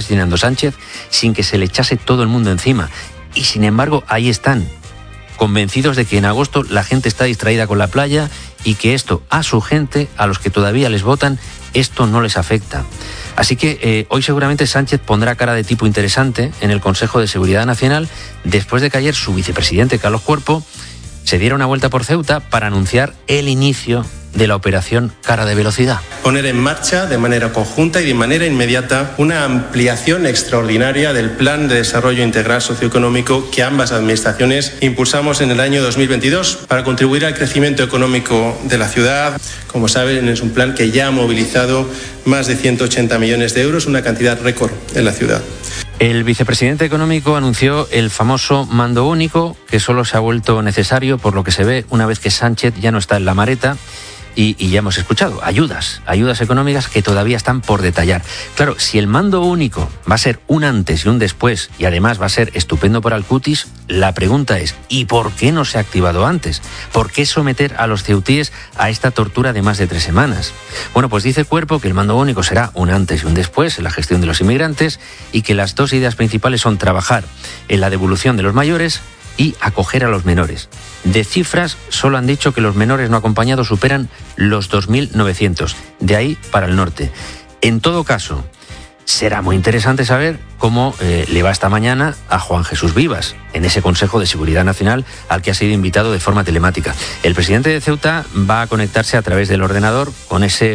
gestionando Sánchez sin que se le echase todo el mundo encima. Y sin embargo, ahí están, convencidos de que en agosto la gente está distraída con la playa y que esto a su gente, a los que todavía les votan, esto no les afecta. Así que hoy seguramente Sánchez pondrá cara de tipo interesante en el Consejo de Seguridad Nacional después de que ayer su vicepresidente Carlos Cuerpo se diera una vuelta por Ceuta para anunciar el inicio de la operación Cara de Velocidad. Poner en marcha de manera conjunta y de manera inmediata una ampliación extraordinaria del Plan de Desarrollo Integral Socioeconómico que ambas administraciones impulsamos en el año 2022 para contribuir al crecimiento económico de la ciudad. Como saben, es un plan que ya ha movilizado más de 180 millones de euros, una cantidad récord en la ciudad. El vicepresidente económico anunció el famoso mando único, que solo se ha vuelto necesario, por lo que se ve, una vez que Sánchez ya no está en la mareta. Y ya hemos escuchado, ayudas económicas que todavía están por detallar. Claro, si el mando único va a ser un antes y un después, y además va a ser estupendo para el cutis, la pregunta es, ¿y por qué no se ha activado antes? ¿Por qué someter a los ceutíes a esta tortura de más de 3 semanas? Bueno, pues dice Cuerpo que el mando único será un antes y un después en la gestión de los inmigrantes y que las 2 ideas principales son trabajar en la devolución de los mayores y acoger a los menores. De cifras, solo han dicho que los menores no acompañados superan los 2.900, de ahí para el norte. En todo caso, será muy interesante saber cómo le va esta mañana a Juan Jesús Vivas, en ese Consejo de Seguridad Nacional al que ha sido invitado de forma telemática. El presidente de Ceuta va a conectarse a través del ordenador con ese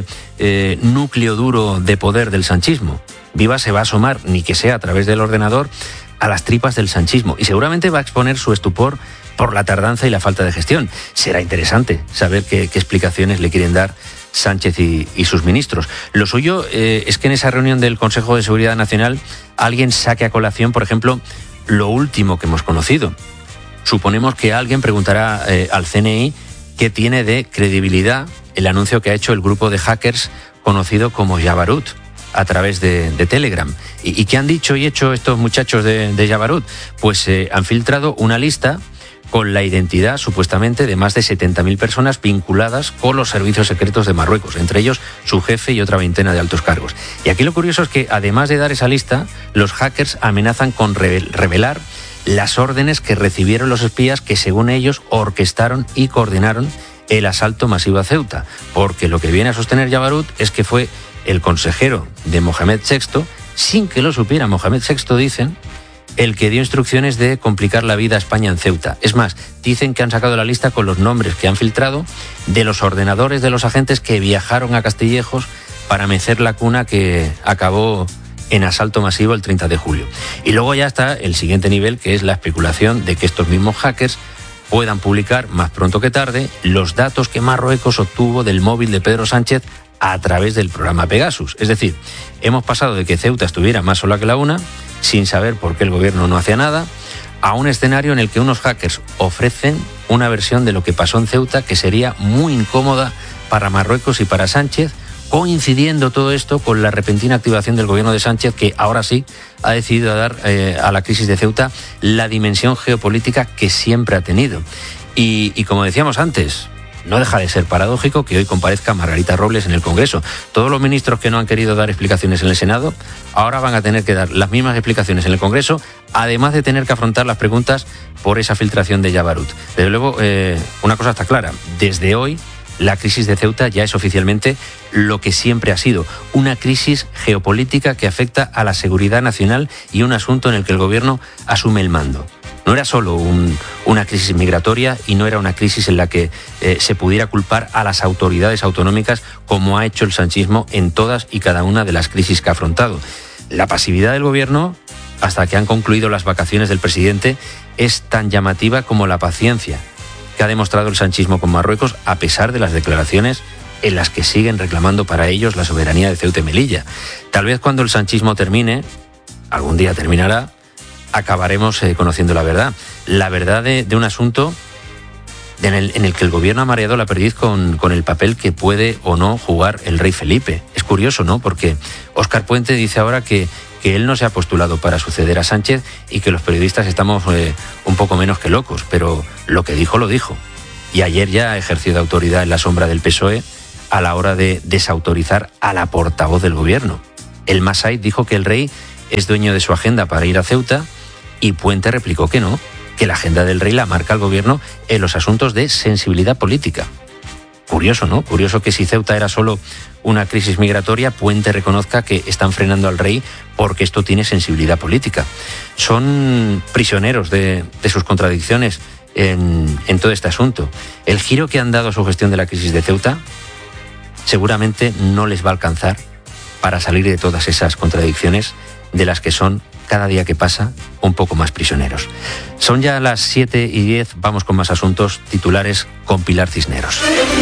núcleo duro de poder del sanchismo. Vivas se va a asomar, ni que sea a través del ordenador, a las tripas del sanchismo y seguramente va a exponer su estupor por la tardanza y la falta de gestión. Será interesante saber qué explicaciones le quieren dar Sánchez y sus ministros. Lo suyo es que en esa reunión del Consejo de Seguridad Nacional alguien saque a colación, por ejemplo, lo último que hemos conocido. Suponemos que alguien preguntará al CNI qué tiene de credibilidad el anuncio que ha hecho el grupo de hackers conocido como Jabarut a través de Telegram. ¿Y qué han dicho y hecho estos muchachos de Jabarut? Pues han filtrado una lista con la identidad supuestamente de más de 70.000 personas vinculadas con los servicios secretos de Marruecos, entre ellos su jefe y otra veintena de altos cargos. Y aquí lo curioso es que además de dar esa lista, los hackers amenazan con revelar las órdenes que recibieron los espías que según ellos orquestaron y coordinaron el asalto masivo a Ceuta, porque lo que viene a sostener Jabarut es que fue el consejero de Mohamed VI, sin que lo supiera Mohamed VI, dicen, el que dio instrucciones de complicar la vida a España en Ceuta. Es más, dicen que han sacado la lista con los nombres que han filtrado de los ordenadores de los agentes que viajaron a Castillejos para mecer la cuna que acabó en asalto masivo el 30 de julio. Y luego ya está el siguiente nivel, que es la especulación de que estos mismos hackers puedan publicar más pronto que tarde los datos que Marruecos obtuvo del móvil de Pedro Sánchez a través del programa Pegasus. Es decir, hemos pasado de que Ceuta estuviera más sola que la una, sin saber por qué el gobierno no hacía nada, a un escenario en el que unos hackers ofrecen una versión de lo que pasó en Ceuta que sería muy incómoda para Marruecos y para Sánchez, coincidiendo todo esto con la repentina activación del gobierno de Sánchez, que ahora sí ha decidido dar a la crisis de Ceuta la dimensión geopolítica que siempre ha tenido. Y como decíamos antes, no deja de ser paradójico que hoy comparezca Margarita Robles en el Congreso. Todos los ministros que no han querido dar explicaciones en el Senado ahora van a tener que dar las mismas explicaciones en el Congreso, además de tener que afrontar las preguntas por esa filtración de Jabarut. Desde luego, una cosa está clara, desde hoy la crisis de Ceuta ya es oficialmente lo que siempre ha sido, una crisis geopolítica que afecta a la seguridad nacional y un asunto en el que el gobierno asume el mando. No era solo una crisis migratoria y no era una crisis en la que se pudiera culpar a las autoridades autonómicas como ha hecho el sanchismo en todas y cada una de las crisis que ha afrontado. La pasividad del gobierno, hasta que han concluido las vacaciones del presidente, es tan llamativa como la paciencia que ha demostrado el sanchismo con Marruecos, a pesar de las declaraciones en las que siguen reclamando para ellos la soberanía de Ceuta y Melilla. Tal vez cuando el sanchismo termine, algún día terminará, acabaremos conociendo la verdad. La verdad de un asunto en el que el gobierno ha mareado la perdiz con el papel que puede o no jugar el rey Felipe. Es curioso, ¿no? Porque Óscar Puente dice ahora que él no se ha postulado para suceder a Sánchez y que los periodistas estamos un poco menos que locos, pero lo que dijo lo dijo. Y ayer ya ha ejercido autoridad en la sombra del PSOE a la hora de desautorizar a la portavoz del gobierno. El Masai dijo que el rey es dueño de su agenda para ir a Ceuta, y Puente replicó que no, que la agenda del rey la marca el gobierno en los asuntos de sensibilidad política. Curioso, ¿no? Curioso que si Ceuta era solo una crisis migratoria, Puente reconozca que están frenando al rey porque esto tiene sensibilidad política. Son prisioneros de sus contradicciones en todo este asunto. El giro que han dado a su gestión de la crisis de Ceuta seguramente no les va a alcanzar para salir de todas esas contradicciones de las que son, cada día que pasa, un poco más prisioneros. Son ya las 7:10, vamos con más asuntos. Titulares con Pilar Cisneros.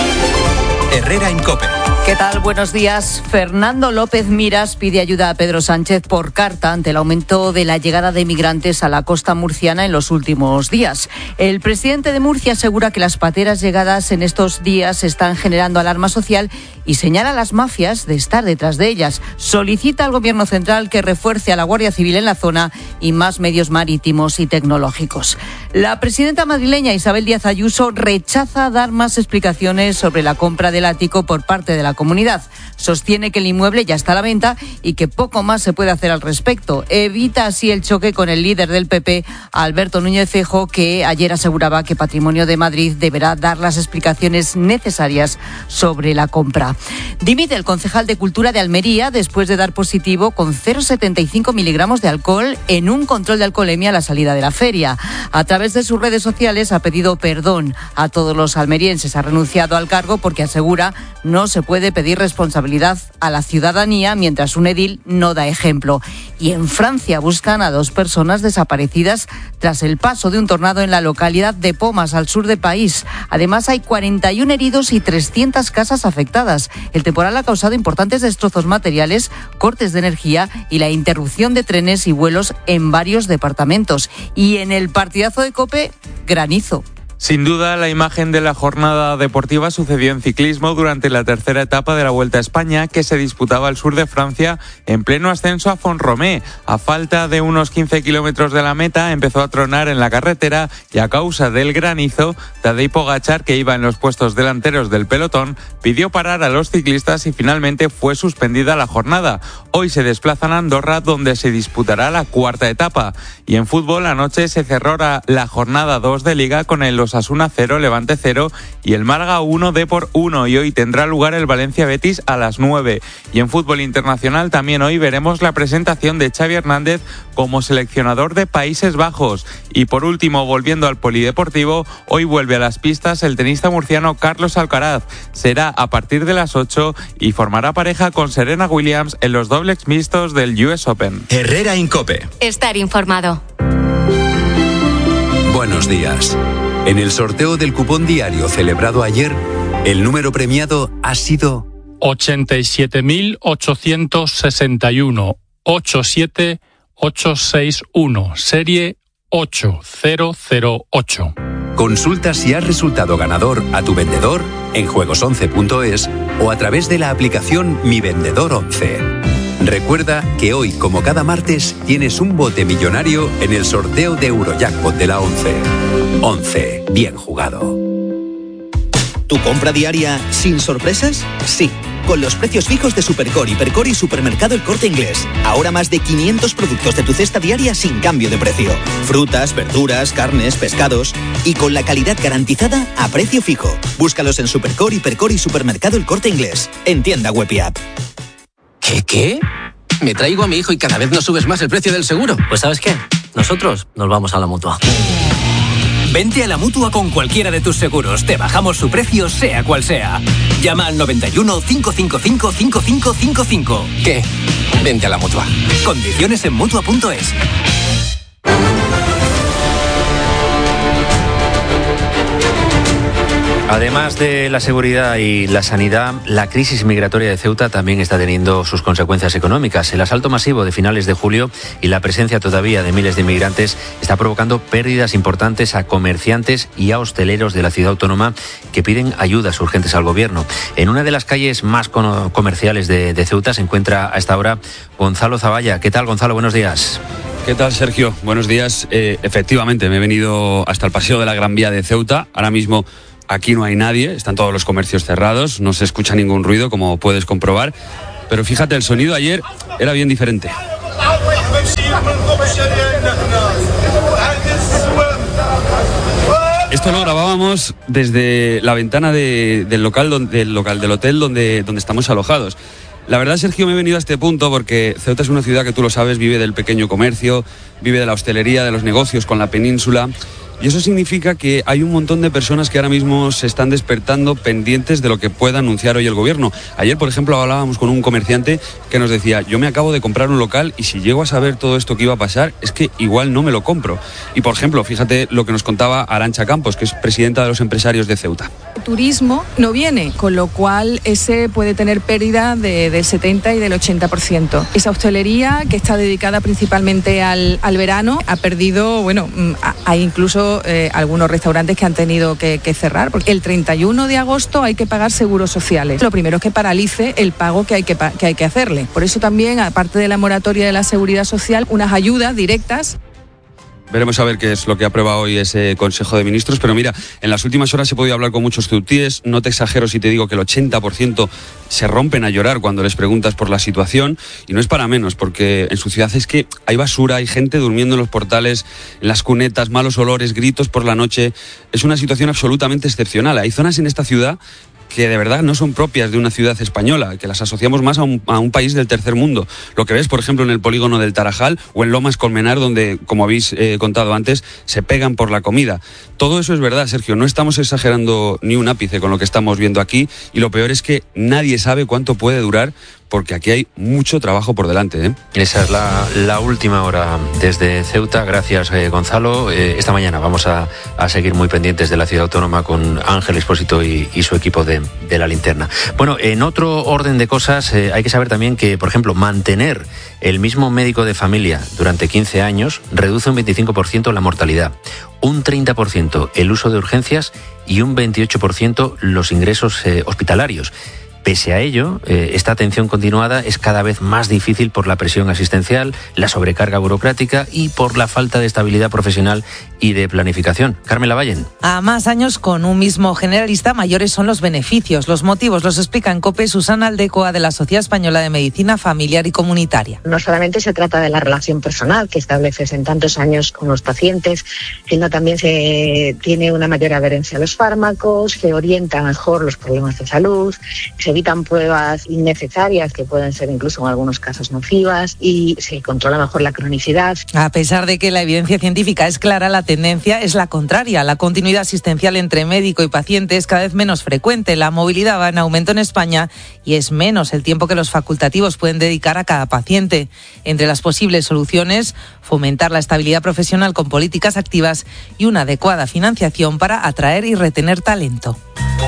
Herrera en COPE. ¿Qué tal? Buenos días. Fernando López Miras pide ayuda a Pedro Sánchez por carta ante el aumento de la llegada de migrantes a la costa murciana en los últimos días. El presidente de Murcia asegura que las pateras llegadas en estos días están generando alarma social y señala a las mafias de estar detrás de ellas. Solicita al Gobierno central que refuerce a la Guardia Civil en la zona y más medios marítimos y tecnológicos. La presidenta madrileña Isabel Díaz Ayuso rechaza dar más explicaciones sobre la compra del ático por parte de la comunidad. Sostiene que el inmueble ya está a la venta y que poco más se puede hacer al respecto. Evita así el choque con el líder del PP, Alberto Núñez Feijóo, que ayer aseguraba que Patrimonio de Madrid deberá dar las explicaciones necesarias sobre la compra. Dimite el concejal de Cultura de Almería después de dar positivo con 0,75 miligramos de alcohol en un control de alcoholemia a la salida de la feria. A través de sus redes sociales ha pedido perdón a todos los almerienses. Ha renunciado al cargo porque asegura no se puede pedir responsabilidad a la ciudadanía mientras un edil no da ejemplo. Y en Francia buscan a 2 personas desaparecidas tras el paso de un tornado en la localidad de Pomas, al sur del país. Además, hay 41 heridos y 300 casas afectadas. El temporal ha causado importantes destrozos materiales, cortes de energía y la interrupción de trenes y vuelos en varios departamentos. Y en el partidazo de COPE, granizo. Sin duda, la imagen de la jornada deportiva sucedió en ciclismo durante la tercera etapa de la Vuelta a España, que se disputaba al sur de Francia en pleno ascenso a Font-Romeu. A falta de unos 15 kilómetros de la meta, empezó a tronar en la carretera y a causa del granizo, Tadej Pogačar, que iba en los puestos delanteros del pelotón, pidió parar a los ciclistas y finalmente fue suspendida la jornada. Hoy se desplazan a Andorra, donde se disputará la cuarta etapa. Y en fútbol, anoche se cerró la jornada 2 de Liga con el Osasuna 0, Levante 0 y el Málaga 1, Depor 1, y hoy tendrá lugar el Valencia-Betis a las 9. Y en fútbol internacional también hoy veremos la presentación de Xavi Hernández como seleccionador de Países Bajos. Y por último, volviendo al polideportivo, hoy vuelve a las pistas el tenista murciano Carlos Alcaraz. Será a partir de las 8 y formará pareja con Serena Williams en los dobles mixtos del US Open. Herrera en COPE. Estar informado. Buenos días. En el sorteo del cupón diario celebrado ayer, el número premiado ha sido 87.861 87861, serie 8008. Consulta si has resultado ganador a tu vendedor en juegos11.es o a través de la aplicación Mi Vendedor 11. Recuerda que hoy, como cada martes, tienes un bote millonario en el sorteo de Eurojackpot de la 11. 11. Bien jugado. ¿Tu compra diaria sin sorpresas? Sí, con los precios fijos de Supercore, Hipercore y Supermercado El Corte Inglés. Ahora más de 500 productos de tu cesta diaria sin cambio de precio. Frutas, verduras, carnes, pescados y con la calidad garantizada a precio fijo. Búscalos en Supercore, Hipercore y Supermercado El Corte Inglés. En tienda web y app. ¿Qué? Me traigo a mi hijo y cada vez no subes más el precio del seguro. Pues ¿sabes qué? Nosotros nos vamos a la Mutua. Vente a la Mutua con cualquiera de tus seguros. Te bajamos su precio, sea cual sea. Llama al 91 555 5555. ¿Qué? Vente a la Mutua. Condiciones en Mutua.es. Además de la seguridad y la sanidad, la crisis migratoria de Ceuta también está teniendo sus consecuencias económicas. El asalto masivo de finales de julio y la presencia todavía de miles de inmigrantes está provocando pérdidas importantes a comerciantes y a hosteleros de la ciudad autónoma que piden ayudas urgentes al gobierno. En una de las calles más comerciales de Ceuta se encuentra a esta hora Gonzalo Zavalla. ¿Qué tal, Gonzalo? Buenos días. ¿Qué tal, Sergio? Buenos días. Efectivamente, me he venido hasta el paseo de la Gran Vía de Ceuta. Ahora mismo aquí no hay nadie, están todos los comercios cerrados, no se escucha ningún ruido, como puedes comprobar. Pero fíjate, el sonido ayer era bien diferente. Esto lo grabábamos desde la ventana del hotel donde estamos alojados. La verdad, Sergio, me he venido a este punto porque Ceuta es una ciudad que, tú lo sabes, vive del pequeño comercio, vive de la hostelería, de los negocios con la península. Y eso significa que hay un montón de personas que ahora mismo se están despertando pendientes de lo que pueda anunciar hoy el gobierno. Ayer, por ejemplo, hablábamos con un comerciante que nos decía: yo me acabo de comprar un local y si llego a saber todo esto que iba a pasar, es que igual no me lo compro. Y, por ejemplo, fíjate lo que nos contaba Arantxa Campos, que es presidenta de los empresarios de Ceuta. El turismo no viene, con lo cual ese puede tener pérdida del 70 y del 80%. Esa hostelería, que está dedicada principalmente al verano, ha perdido, hay incluso algunos restaurantes que han tenido que cerrar, porque el 31 de agosto hay que pagar seguros sociales. Lo primero es que paralice el pago que hay que hacerle. Por eso también, aparte de la moratoria de la seguridad social, unas ayudas directas. Veremos a ver qué es lo que aprueba hoy ese Consejo de Ministros, pero mira, en las últimas horas he podido hablar con muchos ceutíes, no te exagero si te digo que el 80% se rompen a llorar cuando les preguntas por la situación, y no es para menos, porque en su ciudad es que hay basura, hay gente durmiendo en los portales, en las cunetas, malos olores, gritos por la noche. Es una situación absolutamente excepcional. Hay zonas en esta ciudad que de verdad no son propias de una ciudad española, que las asociamos más a un país del tercer mundo. Lo que ves, por ejemplo, en el polígono del Tarajal o en Lomas Colmenar, donde, como habéis contado antes, se pegan por la comida. Todo eso es verdad, Sergio, no estamos exagerando ni un ápice con lo que estamos viendo aquí, y lo peor es que nadie sabe cuánto puede durar, porque aquí hay mucho trabajo por delante, ¿eh? Esa es la última hora desde Ceuta. Gracias, Gonzalo. Esta mañana vamos a seguir muy pendientes de la ciudad autónoma con Ángel Expósito y su equipo de la linterna. Bueno, en otro orden de cosas, hay que saber también que, por ejemplo, mantener el mismo médico de familia durante 15 años reduce un 25% la mortalidad, un 30% el uso de urgencias y un 28% los ingresos hospitalarios. Pese a ello, esta atención continuada es cada vez más difícil por la presión asistencial, la sobrecarga burocrática y por la falta de estabilidad profesional y de planificación. Carmen Lavallen. A más años con un mismo generalista, mayores son los beneficios. Los motivos los explica en COPE Susana Aldecoa, de la Sociedad Española de Medicina Familiar y Comunitaria. No solamente se trata de la relación personal que estableces en tantos años con los pacientes, sino también se tiene una mayor adherencia a los fármacos, se orienta mejor los problemas de salud, se evitan pruebas innecesarias que pueden ser incluso en algunos casos nocivas y se controla mejor la cronicidad. A pesar de que la evidencia científica es clara, la tendencia es la contraria. La continuidad asistencial entre médico y paciente es cada vez menos frecuente. La movilidad va en aumento en España y es menos el tiempo que los facultativos pueden dedicar a cada paciente. Entre las posibles soluciones, fomentar la estabilidad profesional con políticas activas y una adecuada financiación para atraer y retener talento.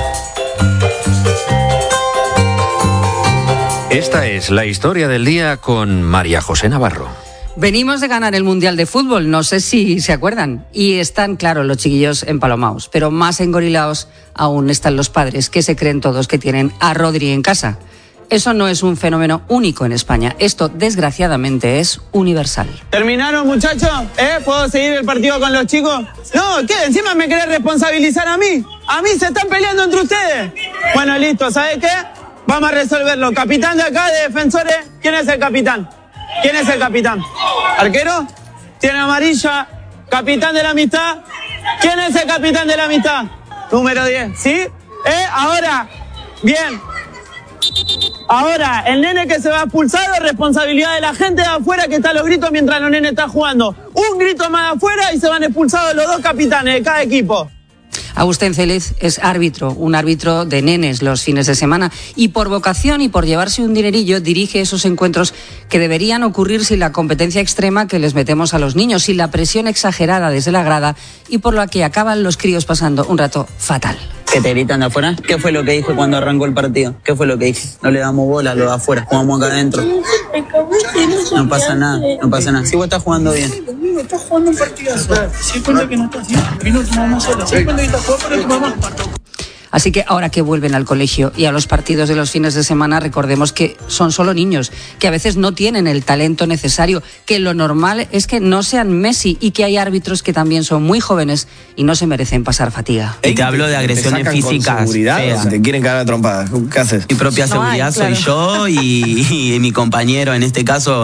Esta es la historia del día con María José Navarro. Venimos de ganar el Mundial de Fútbol, no sé si se acuerdan, y están, claro, los chiquillos empalomados, pero más engorilados aún están los padres, que se creen todos que tienen a Rodri en casa. Eso no es un fenómeno único en España, esto desgraciadamente es universal. ¿Terminaron, muchachos? ¿Puedo seguir el partido con los chicos? No, ¿qué? ¿Encima me querés responsabilizar a mí? ¿A mí se están peleando entre ustedes? Bueno, listo, ¿sabes qué? Vamos a resolverlo. Capitán de acá, de defensores, ¿quién es el capitán? ¿Quién es el capitán? ¿Arquero? ¿Tiene amarilla? ¿Capitán de la amistad? ¿Quién es el capitán de la amistad? Número 10, ¿sí? Ahora, bien. Ahora, el nene que se va expulsado es responsabilidad de la gente de afuera que está a los gritos mientras los nenes están jugando. Un grito más de afuera y se van expulsados los dos capitanes de cada equipo. Agustín Célez es árbitro, un árbitro de nenes los fines de semana, y por vocación y por llevarse un dinerillo dirige esos encuentros que deberían ocurrir sin la competencia extrema que les metemos a los niños, sin la presión exagerada desde la grada y por la que acaban los críos pasando un rato fatal. ¿Que te gritan de afuera? ¿Qué fue lo que dije cuando arrancó el partido? ¿Qué fue lo que dije? No le damos bola a los de afuera, jugamos acá adentro. No pasa nada, no pasa nada. Si vos estás jugando bien. Estás jugando un partido. Si cuenta que no estás 10 minutos, vamos sola. Si cuenta que estás jugando, pero tu mamá. Así que ahora que vuelven al colegio y a los partidos de los fines de semana, recordemos que son solo niños, que a veces no tienen el talento necesario, que lo normal es que no sean Messi y que hay árbitros que también son muy jóvenes y no se merecen pasar fatiga. Y te hablo de agresiones físicas. Si te quieren cagar a trompadas, ¿qué haces? Mi propia seguridad soy yo y mi compañero, en este caso,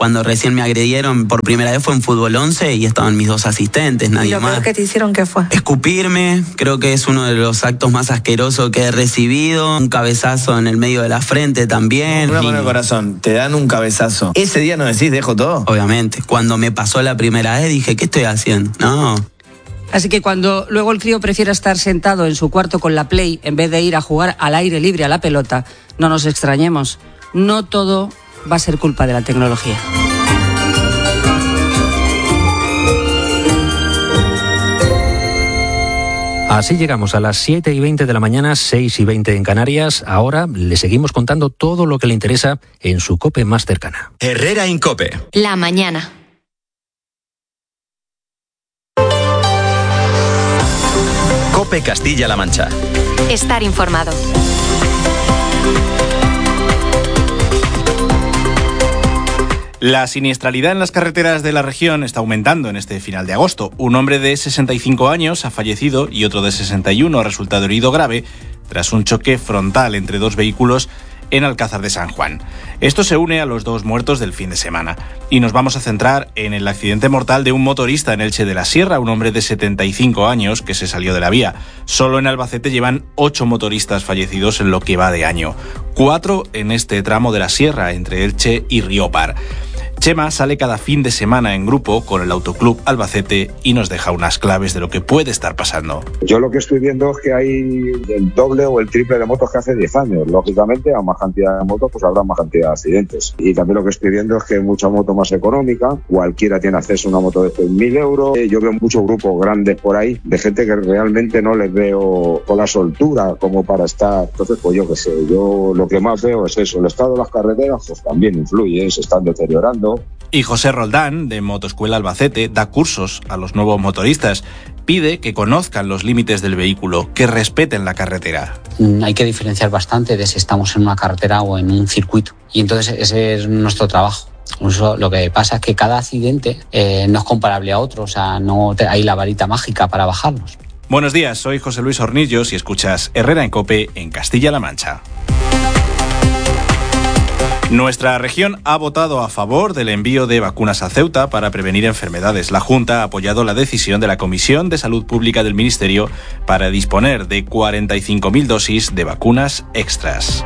Cuando recién me agredieron por primera vez fue en Fútbol 11 y estaban mis 2 asistentes, nadie más. ¿Y lo peor que te hicieron qué fue? Escupirme, creo que es uno de los actos más asquerosos que he recibido. Un cabezazo en el medio de la frente también. Una mano en el corazón, te dan un cabezazo. ¿Ese día no decís dejo todo? Obviamente, cuando me pasó la primera vez dije, ¿qué estoy haciendo? No. Así que cuando luego el crío prefiera estar sentado en su cuarto con la Play en vez de ir a jugar al aire libre a la pelota, no nos extrañemos. No todo va a ser culpa de la tecnología. Así llegamos a las 7:20 de la mañana, 6:20 en Canarias. Ahora le seguimos contando todo lo que le interesa en su COPE más cercana. Herrera en COPE. La mañana. COPE Castilla-La Mancha. Estar informado. La siniestralidad en las carreteras de la región está aumentando en este final de agosto. Un hombre de 65 años ha fallecido y otro de 61 ha resultado herido grave tras un choque frontal entre 2 vehículos en Alcázar de San Juan. Esto se une a los 2 muertos del fin de semana. Y nos vamos a centrar en el accidente mortal de un motorista en Elche de la Sierra, un hombre de 75 años que se salió de la vía. Solo en Albacete llevan 8 motoristas fallecidos en lo que va de año. 4 en este tramo de la Sierra, entre Elche y Riópar. Chema sale cada fin de semana en grupo con el Autoclub Albacete y nos deja unas claves de lo que puede estar pasando. Yo lo que estoy viendo es que hay el doble o el triple de motos que hace 10 años. Lógicamente, a más cantidad de motos, pues habrá más cantidad de accidentes. Y también lo que estoy viendo es que hay mucha moto más económica. Cualquiera tiene acceso a una moto de 1.000 euros. Yo veo muchos grupos grandes por ahí de gente que realmente no les veo con la soltura como para estar. Entonces, pues yo qué sé, yo lo que más veo es eso. El estado de las carreteras pues también influye, se están deteriorando. Y José Roldán, de Motoescuela Albacete, da cursos a los nuevos motoristas. Pide que conozcan los límites del vehículo, que respeten la carretera. Hay que diferenciar bastante de si estamos en una carretera o en un circuito. Y entonces ese es nuestro trabajo. Incluso lo que pasa es que cada accidente no es comparable a otro. O sea, no hay la varita mágica para bajarlos. Buenos días, soy José Luis Hornillos y escuchas Herrera en COPE en Castilla-La Mancha. Nuestra región ha votado a favor del envío de vacunas a Ceuta para prevenir enfermedades. La Junta ha apoyado la decisión de la Comisión de Salud Pública del Ministerio para disponer de 45.000 dosis de vacunas extras.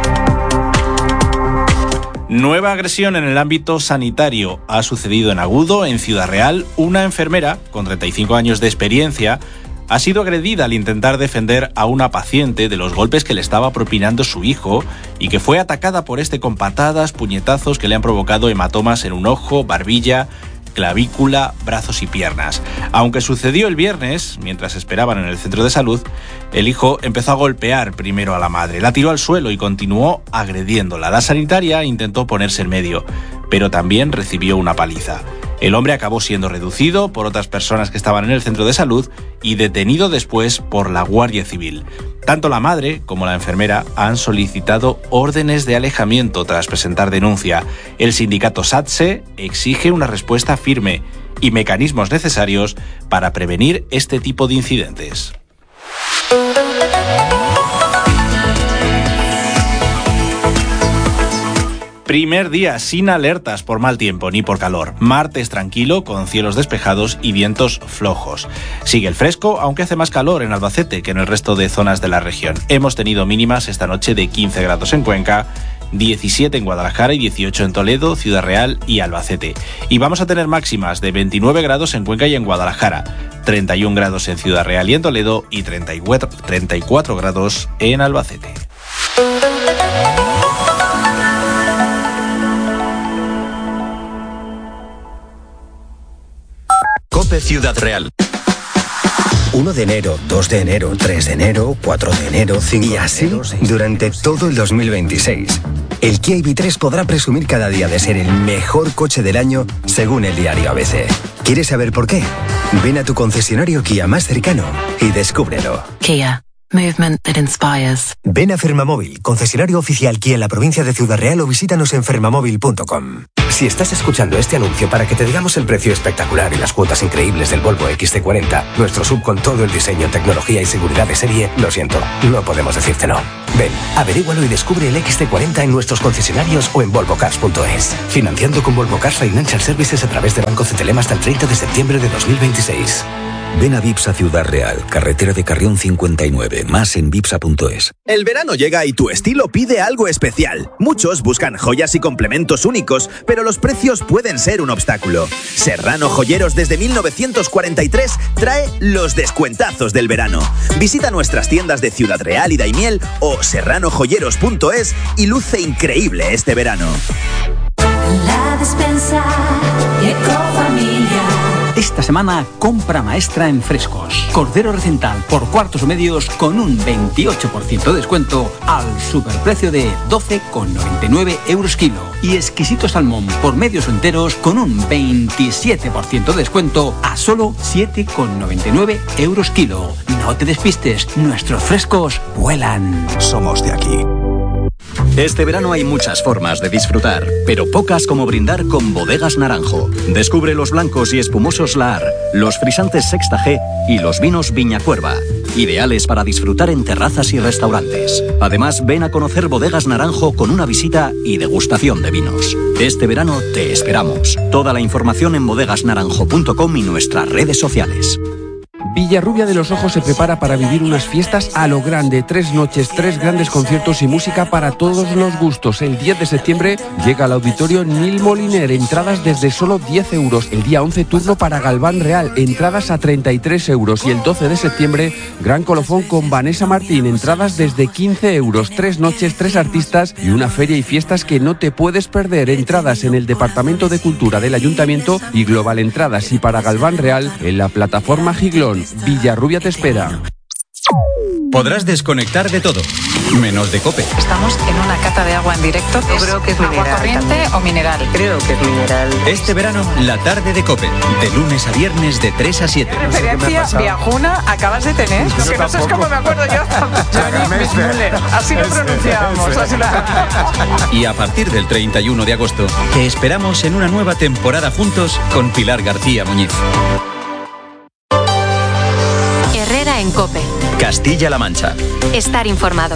Nueva agresión en el ámbito sanitario. Ha sucedido en Agudo, en Ciudad Real. Una enfermera con 35 años de experiencia ha sido agredida al intentar defender a una paciente de los golpes que le estaba propinando su hijo y que fue atacada por este con patadas, puñetazos que le han provocado hematomas en un ojo, barbilla, clavícula, brazos y piernas. Aunque sucedió el viernes, mientras esperaban en el centro de salud, el hijo empezó a golpear primero a la madre, la tiró al suelo y continuó agrediéndola. La sanitaria intentó ponerse en medio, pero también recibió una paliza. El hombre acabó siendo reducido por otras personas que estaban en el centro de salud y detenido después por la Guardia Civil. Tanto la madre como la enfermera han solicitado órdenes de alejamiento tras presentar denuncia. El sindicato SATSE exige una respuesta firme y mecanismos necesarios para prevenir este tipo de incidentes. Primer día sin alertas por mal tiempo ni por calor. Martes tranquilo, con cielos despejados y vientos flojos. Sigue el fresco, aunque hace más calor en Albacete que en el resto de zonas de la región. Hemos tenido mínimas esta noche de 15 grados en Cuenca, 17 en Guadalajara y 18 en Toledo, Ciudad Real y Albacete. Y vamos a tener máximas de 29 grados en Cuenca y en Guadalajara, 31 grados en Ciudad Real y en Toledo y 34 grados en Albacete. COPE Ciudad Real. 1 de enero, 2 de enero, 3 de enero, 4 de enero, 5 y así durante todo el 2026. El Kia EV3 podrá presumir cada día de ser el mejor coche del año según el diario ABC. ¿Quieres saber por qué? Ven a tu concesionario Kia más cercano y descúbrelo. Kia. Movement that inspires. Ven a Fermamóvil, concesionario oficial Kia en la provincia de Ciudad Real o visítanos en fermamóvil.com. Si estás escuchando este anuncio para que te digamos el precio espectacular y las cuotas increíbles del Volvo XC40, nuestro SUV con todo el diseño, tecnología y seguridad de serie, lo siento, no podemos decírtelo. Ven, averígualo y descubre el XC40 en nuestros concesionarios o en volvocars.es. Financiando con Volvo Cars Financial Services a través de Banco CTLM hasta el 30 de septiembre de 2026. Ven a Vipsa Ciudad Real, carretera de Carrión 59, más en vipsa.es. El verano llega y tu estilo pide algo especial. Muchos buscan joyas y complementos únicos, pero los precios pueden ser un obstáculo. Serrano Joyeros desde 1943 trae los descuentazos del verano. Visita nuestras tiendas de Ciudad Real y Daimiel o serranojoyeros.es y luce increíble este verano. La despensa Ecofamilia. Esta semana, compra maestra en frescos. Cordero Recental por cuartos o medios con un 28% de descuento al superprecio de 12,99 € kilo. Y exquisito salmón por medios o enteros con un 27% de descuento a solo 7,99 € kilo. No te despistes, nuestros frescos vuelan. Somos de aquí. Este verano hay muchas formas de disfrutar, pero pocas como brindar con Bodegas Naranjo. Descubre los blancos y espumosos Laar, los frisantes Sexta G y los vinos Viña Cuerva, ideales para disfrutar en terrazas y restaurantes. Además, ven a conocer Bodegas Naranjo con una visita y degustación de vinos. Este verano te esperamos. Toda la información en bodegasnaranjo.com y nuestras redes sociales. Villarrubia de los Ojos se prepara para vivir unas fiestas a lo grande. 3 noches, 3 grandes conciertos y música para todos los gustos. El 10 de septiembre llega al auditorio Nil Moliner. Entradas desde solo 10 €. El día 11 turno para Galván Real. Entradas a 33 €. Y el 12 de septiembre gran colofón con Vanessa Martín. Entradas desde 15 €. 3 noches, 3 artistas y una feria y fiestas que no te puedes perder. Entradas en el Departamento de Cultura del Ayuntamiento y Global Entradas. Y para Galván Real en la plataforma Giglón. Villarrubia te espera. Podrás desconectar de todo, menos de COPE. Estamos en una cata de agua en directo. Yo creo que es agua corriente o mineral. Creo que es mineral. Este verano, la tarde de COPE, de lunes a viernes de 3 a 7. ¿Qué referencia viajuna acabas de tener? Lo que no sé es cómo me acuerdo yo. Johnny Müller. Así lo pronunciamos. Y a partir del 31 de agosto, te esperamos en una nueva temporada juntos con Pilar García Muñiz. Herrera en COPE. Castilla-La Mancha. Estar informado.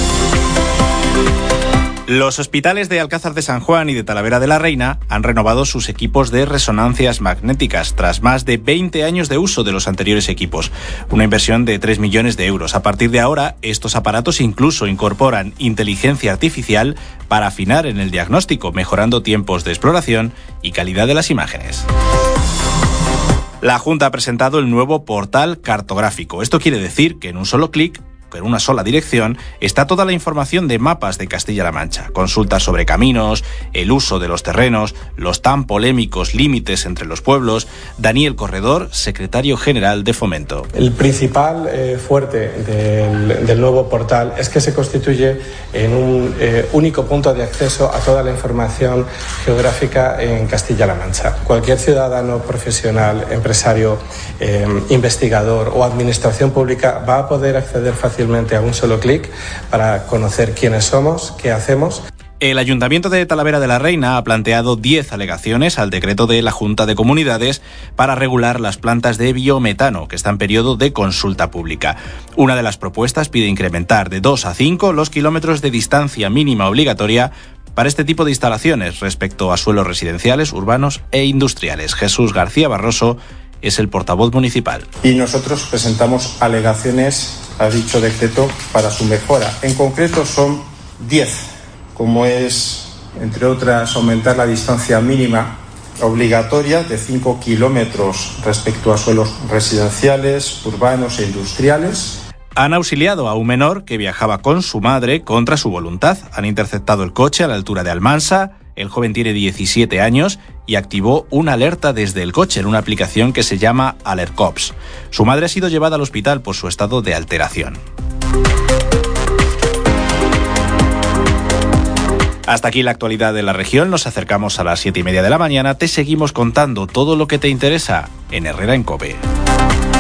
Los hospitales de Alcázar de San Juan y de Talavera de la Reina han renovado sus equipos de resonancias magnéticas tras más de 20 años de uso de los anteriores equipos. Una inversión de 3 millones de euros. A partir de ahora, estos aparatos incluso incorporan inteligencia artificial para afinar en el diagnóstico, mejorando tiempos de exploración y calidad de las imágenes. La Junta ha presentado el nuevo portal cartográfico. Esto quiere decir que en un solo clic, en una sola dirección, está toda la información de mapas de Castilla-La Mancha. Consultas sobre caminos, el uso de los terrenos, los tan polémicos límites entre los pueblos. Daniel Corredor, secretario general de Fomento. El principal fuerte del nuevo portal es que se constituye en un único punto de acceso a toda la información geográfica en Castilla-La Mancha. Cualquier ciudadano, profesional, empresario, investigador o administración pública va a poder acceder fácilmente a un solo clic para conocer quiénes somos, qué hacemos. El Ayuntamiento de Talavera de la Reina ha planteado 10 alegaciones al decreto de la Junta de Comunidades para regular las plantas de biometano, que está en periodo de consulta pública. Una de las propuestas pide incrementar de 2 a 5 los kilómetros de distancia mínima obligatoria para este tipo de instalaciones respecto a suelos residenciales, urbanos e industriales. Jesús García Barroso es el portavoz municipal. Y nosotros presentamos alegaciones a dicho decreto para su mejora. En concreto son 10, como es, entre otras, aumentar la distancia mínima obligatoria de 5 kilómetros respecto a suelos residenciales, urbanos e industriales. Han auxiliado a un menor que viajaba con su madre contra su voluntad. Han interceptado el coche a la altura de Almansa. El joven tiene 17 años y activó una alerta desde el coche en una aplicación que se llama AlertCops. Su madre ha sido llevada al hospital por su estado de alteración. Hasta aquí la actualidad de la región. Nos acercamos a las 7:30 de la mañana. Te seguimos contando todo lo que te interesa en Herrera en COPE.